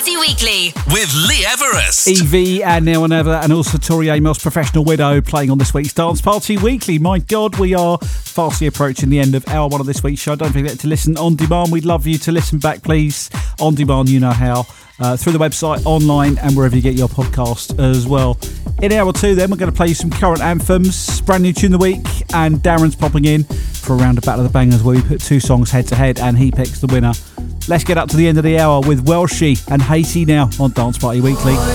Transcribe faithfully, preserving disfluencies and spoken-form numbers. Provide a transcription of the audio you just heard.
Party Weekly with Lee Everest. Evie and Now and Ever, and also Tori Amos, Professional Widow, playing on this week's Dance Party Weekly. My God, we are fastly approaching the end of hour one of this week's show. Don't forget to listen on demand. We'd love you to listen back, please. On demand, you know how. Uh, through the website, online, and wherever you get your podcast as well. In hour two, then, we're going to play you some current anthems, brand new tune of the week, and Darren's popping in for a round of Battle of the Bangers where we put two songs head to head and he picks the winner. Let's get up to the end of the hour with Welshie and Haiti now on Dance Party Weekly.